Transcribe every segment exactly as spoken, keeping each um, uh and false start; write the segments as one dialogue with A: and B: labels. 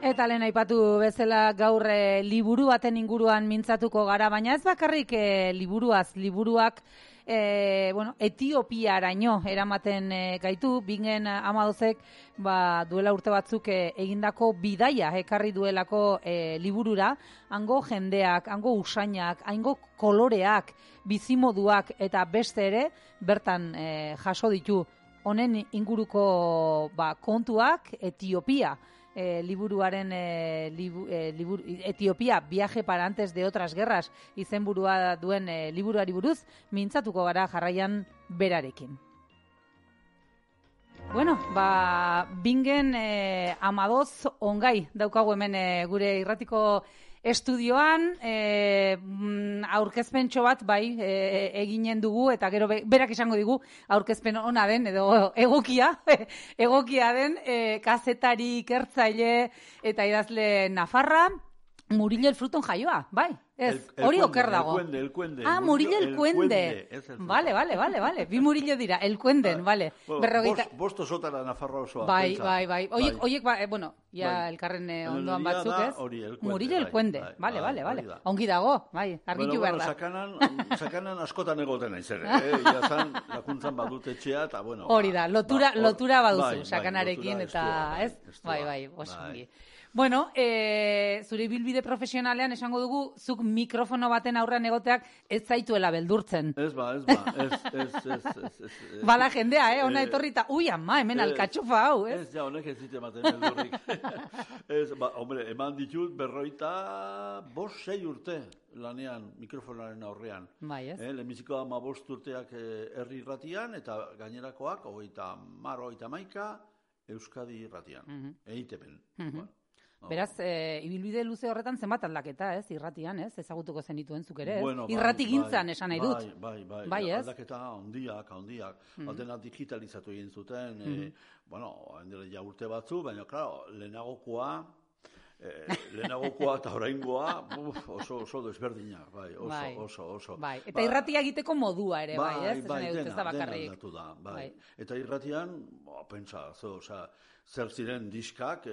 A: Eta lehen aipatu bezala gaur e, liburu baten inguruan mintzatuko gara, baina ez bakarrik e, liburuaz, liburuak e, bueno, Etiopiaraino eramaten e, gaitu, Bingen Amadozek ba, duela urte batzuk e, egindako bidaia ekarri duelako e, liburura, hango jendeak, hango usainak, hango koloreak, bizimoduak eta beste ere bertan e, jaso ditu. Honen inguruko ba, kontuak Etiopia, e, liburuaren e, libu, e, liburu, Etiopia, viaje para antes de otras guerras, izenburua duen e, liburuari buruz, mintzatuko gara jarraian berarekin. Bueno, ba, Bingen e, Amadoz ongai daukagu hemen e, gure irratiko estudioan, e, aurkezpentxo bat bai e, eginen dugu, eta gero be, berak esango digu aurkezpen ona den, edo egokia, egokia den, e, kazetari, ikertzaile eta idazle nafarra, Murillo el Fruton jaioa, bai, ez, hori oker dago.
B: El Cuende, el Cuende.
A: Ah, Murillo el Cuende. Vale, vale, vale, vale. Bi Murillo dira, el Cuenden, vale.
B: Berrogeita... Bost osotara Nafarroa osoa.
A: Bai, bai, bai. Oiek, oiek, ba, eh, bueno, ja elkarren eh, ondoan batzuk, ez? Murillo el Cuende. Vale, vale, vale. Ongi dago, bai, argitu behar da.
B: Sakanan, sakanan askotan egoten naiz ere, eh? Iazan, lakuntzan badut etxea, eta bueno.
A: Hori da, lotura, lotura baduzu, sakanarekin, eta, ez? Bai, bai, osongi. Bueno, e, zure ibilbide profesionalean esango dugu, zuk mikrofono baten aurrean egoteak ez zaituela beldurtzen.
B: Ez ba, ez ba, ez, ez, ez, ez, ez.
A: Bala jendea, eh, ona etorrita, ui, ama, hemen alkatxofa hau, ez?
B: Ez, ja, honek ez zite ematen beldurrik. Ez, ba, hombre, eman ditut berroita bost sei urte lanean mikrofonaren aurrean.
A: Bai, ez?
B: Eh, lehenbiziko ama bost urteak herri irratian, eta gainerakoak, hogeita mar, hogeita maika, Euskadi irratian, uh -huh. Eitepen. Uh -huh. Bueno.
A: Beraz, e, ibilbide luze horretan zenbat aldaketa, ez, irratian, ez, ezagutuko zenituen zuk ere, ez?
B: Bueno, bai,
A: irrati gintzan
B: bai,
A: esan nahi dut.
B: Bai, bai, bai,
A: bai ez?
B: Aldaketa handiak, handiak, mm. aldena digitalizatu egin zuten, mm. e, bueno, handela ja urte batzu, baina, klaro, lehenagokoa, eh, lehenagokoa eta oraingoa, uf, oso, oso desberdina, bai, oso, bai. oso, oso.
A: Bai, eta ba, irratia egiteko modua ere, bai, ez?
B: Bai,
A: dut,
B: dena,
A: ez da bakarrik.
B: dena aldatu da, bai. bai. Eta irratian, bo, pentsa, zo, oza, zer ziren diskak,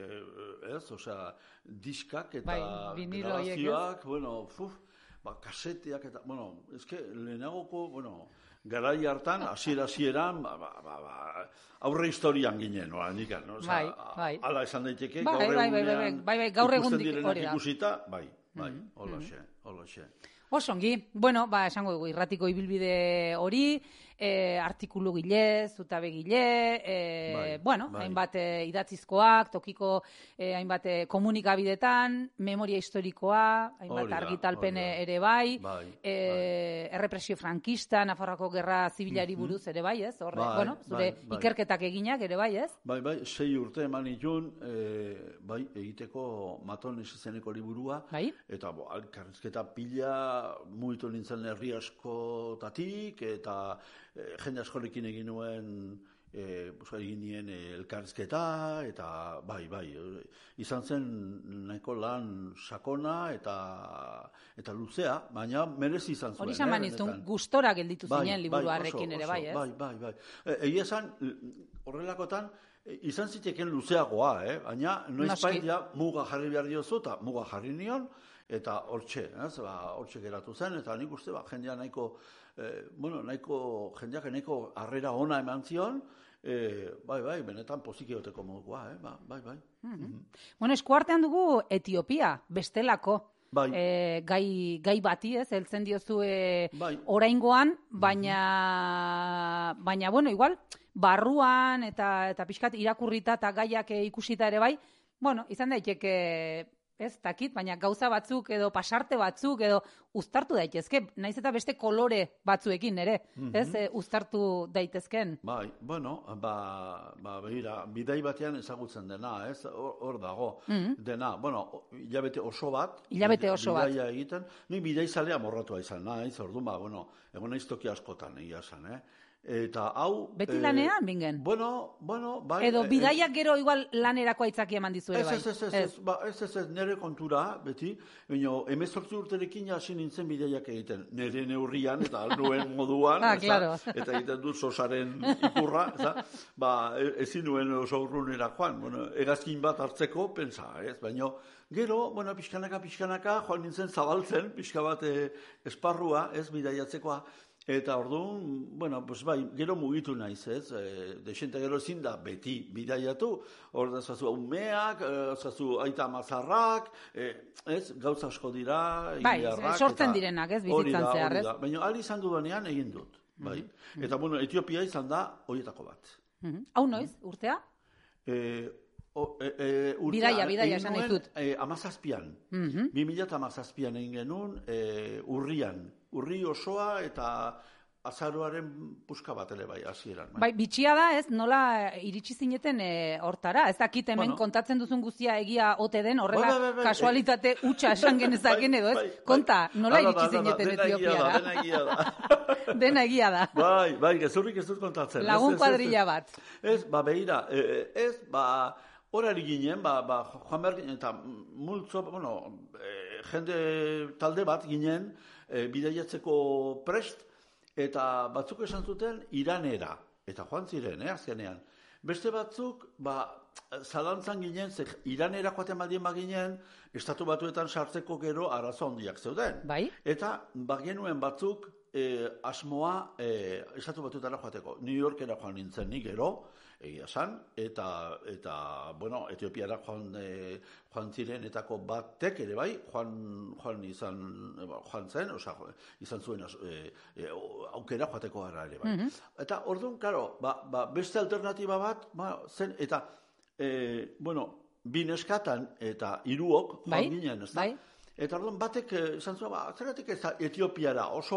B: eh, ez, osea, diskak eta
A: bai,
B: grabazioak, bueno, fuf, ba, kaseteak eta, bueno, eske lehenagoko, bueno, garai hartan, hasiera-hasieran, ba, ba, ba, ba, aurre historian ginen, no, nikan, no, osea, bai, bai. Ala esan daiteke,
A: bai,
B: gaur
A: bai, bai, bai, bai, bai, gaur egundik hori da.
B: Ikusita, bai, bai, mm -hmm. holaxe, holaxe.
A: Osongi, bueno, ba, esango dugu, irratiko ibilbide hori, e, artikulu gile, zutabe gile, e,
B: bai,
A: bueno,
B: bai.
A: hainbat e, idatzizkoak, tokiko e, hainbat e, komunikabidetan, memoria historikoa, hainbat
B: Orida,
A: argitalpen
B: orida.
A: ere bai,
B: bai,
A: e, bai. errepresio frankista, Nafarroako gerra zibilari buruz ere bai, ez? Horre,
B: bai,
A: bueno, zure
B: bai, bai.
A: ikerketak eginak ere bai, ez?
B: Bai, bai, sei urte eman itun, e, bai, egiteko Maton izeneko liburua, bai? Eta, bo, alkarrizketa pila, mugitu nintzen herri askotatik, eta e, jende askorekin egin nuen, e, egin nien e, elkarrizketa, eta bai, bai, izan zen nahiko lan sakona eta eta luzea, baina merezi izan zuen.
A: Hori izan manizun, gustora gelditu
B: bai,
A: zinen liburuarrekin ere bai, ez?
B: Bai, bai, bai. Egia esan, horrelakotan, izan ziteken luzeagoa, eh? Baina noizbait ja muga jarri behar diozu, eta muga jarri nion, eta hortxe, ez, ba, hortxe geratu zen, eta nik uste, ba, jendea nahiko, eh, bueno, nahiko, jendeak nahiko harrera ona eman zion, eh, bai, bai, benetan pozik egoteko modukoa, eh, ba, bai, bai.
A: Mm-hmm. Mm-hmm. Bueno, eskuartean dugu Etiopia, bestelako, bai. E, gai, gai bati, ez, heltzen diozu e, bai. oraingoan, baina, mm-hmm. baina, bueno, igual, barruan eta, eta pixkat irakurrita eta gaiak ikusita ere bai, bueno, izan daiteke, ez, takit, baina gauza batzuk edo pasarte batzuk edo uztartu daitezke, naiz eta beste kolore batzuekin ere, mm-hmm. ez, e, uztartu daitezken.
B: Bai, bueno, ba, ba behira, bidai batean ezagutzen dena, ez, hor dago, mm-hmm. dena, bueno, hilabete oso bat,
A: hilabete oso bat,
B: bidaia egiten, ni bidai zalea morratua izan naiz, orduan, ba, bueno, egon naiz toki askotan egia esan, eh, Eta hau...
A: Beti lanean, bingen?
B: Bueno, bueno, bai...
A: Edo bidaiak gero igual lanerako aitzaki eman dizu ere bai?
B: Ez, ez, ez, ez, ba, ez, ez, ez, nire kontura, beti, baina emezortzi urterekin hasi nintzen bidaiak egiten, nire neurrian eta nuen moduan,
A: ah, claro.
B: Eta egiten dut sosaren ikurra, eza, ba, ezin nuen oso urrunera joan, bueno, egazkin bat hartzeko, pentsa, ez, baina gero, bueno, pixkanaka, pixkanaka, joan nintzen zabaltzen, pixka bat eh, esparrua, ez, bidaiatzekoa. Eta orduan, bueno, pues bai, gero mugitu naiz, ez? E, Dexente gero ezin da beti bidaiatu, hor da zazu umeak, zazu aita mazarrak, e, ez? Gauza asko dira,
A: bai, sortzen direnak, ez? Bizitzan zehar, ez?
B: Baina ali izan dudanean egin dut, bai? Mm-hmm. Eta, bueno, Etiopia izan da horietako bat.
A: Mm-hmm. Hau noiz, urtea?
B: E, o, e, e, urtea,
A: bidaia, bidaia, esan ditut.
B: E, amazazpian.
A: Mm-hmm.
B: Bi mila eta amazazpian egin genuen, e, urrian. Urri osoa eta azaroaren puska bat ere bai, hasieran.
A: Bai, bitxia da ez, nola iritsi zineten e, hortara. Ez dakit hemen bueno, kontatzen duzun guztia egia ote den, horrela bai, bai, bai, kasualitate eh, utxa esan genezaken edo ez. Bai, bai, Konta, nola
B: ala,
A: iritsi zineten Etiopiara?
B: Dena egia da.
A: Dena egia da.
B: Bai, bai, gezurrik ez dut kontatzen.
A: Lagun kuadrilla bat.
B: Ez, ba, behira, ez, ba, horari ginen, ba, ba, joan behar ginen, eta multzo, bueno, e, jende talde bat ginen, e, bidaiatzeko prest, eta batzuk esan zuten Iranera, eta joan ziren, eh, azkenean. Beste batzuk, ba, zalantzan ginen, ze Iranera joaten badien baginen, estatu batuetan sartzeko gero arazo handiak zeuden.
A: Bai?
B: Eta bagenuen batzuk e, asmoa e, estatu batuetara joateko. New Yorkera joan nintzen ni gero, egia san, eta, eta bueno, Etiopiara joan, e, joan zirenetako batek ere bai, joan, joan izan, joan zen, oza, izan zuen e, e, aukera joateko gara ere bai. Mm-hmm. Eta orduan, karo, ba, ba, beste alternatiba bat, ba, zen, eta, e, bueno, bi neskatan eta hiruok joan bai? Ginen, ez da? Bai? Eta orduan batek esan zuen, ba, zeratik ez da Etiopiara oso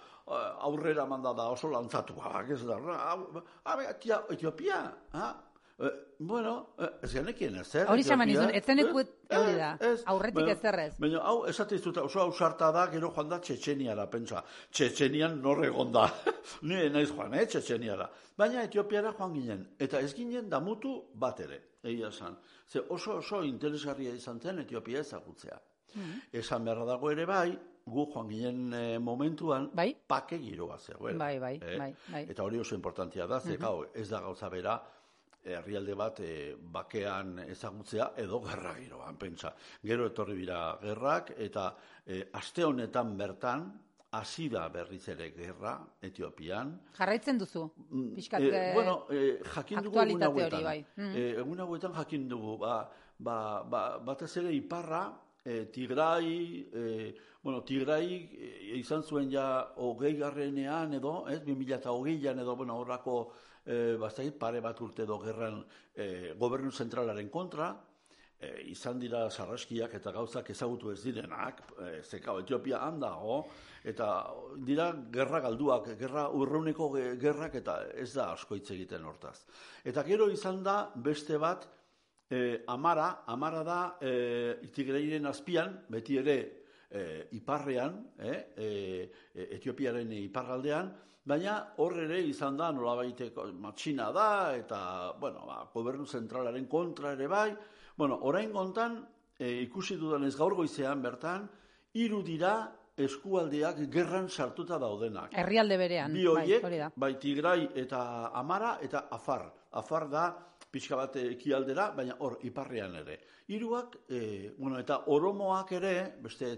B: uh, aurrera manda da, oso lantzatua, ez da, ah, tia, Etiopia, ah? Eh, bueno, eh, ez genekien ez, zer?
A: Hori xaman izun, ez zenekut hori da, aurretik ez zerrez.
B: Baina, hau, esate izuta, oso ausarta da, gero joan da Txetxeniara, pentsa. Txetxenian norre egonda. Ni naiz joan, eh, Txetxeniara. Baina Etiopiara joan ginen, eta ez ginen damutu bat ere, egia esan. Ze oso oso interesgarria izan zen Etiopia ezagutzea. Mm-hmm. Esan beharra dago ere bai, gu joan ginen e, momentuan, bai? Pake giroa zegoen.
A: Bai, bai, eh? bai, bai.
B: Eta hori oso importantia da, ze mm-hmm. ez da gauza bera, herrialde bat e, bakean ezagutzea edo gerra giroan, pentsa. Gero etorri bira gerrak, eta e, aste honetan bertan, hasi da berriz ere gerra Etiopian.
A: Jarraitzen duzu? Piskat,
B: e, bueno, e, jakin dugu egun hauetan.
A: Bai. Mm-hmm.
B: E, egun hauetan jakin dugu, ba, ba, ba, batez ere iparra, E, Tigrai, e, bueno, Tigrai e, izan zuen ja hogei garrenean edo, ez, bi mila eta hogeian edo, bueno, horrako e, bazait, pare bat urte edo gerran e, gobernu zentralaren kontra, e, izan dira sarraskiak eta gauzak ezagutu ez direnak, e, zekau, Etiopia handago, eta dira gerra galduak, gerra urruneko gerrak, eta ez da asko hitz egiten hortaz. Eta gero izan da beste bat, Eh, amara, amara da eh, Tigreiren azpian, beti ere eh, iparrean, eh, eh, Etiopiaren iparraldean, baina hor ere izan da nolabaiteko matxina da, eta, bueno, ba, gobernu zentralaren kontra ere bai. Bueno, orain gontan, eh, ikusi dudanez gaur goizean bertan, hiru dira eskualdeak gerran sartuta daudenak.
A: Herrialde berean.
B: Bi horiek,
A: bai,
B: bai Tigrai eta Amara eta Afar. Afar da pixka bat ekialdera, baina hor, iparrean ere. Hiruak, e, bueno, eta oromoak ere, beste